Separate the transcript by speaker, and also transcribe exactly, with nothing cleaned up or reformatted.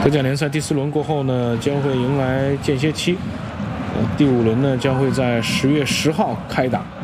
Speaker 1: 德甲联赛第四轮过后呢，将会迎来间歇期，呃，第五轮呢将会在十月十号开打。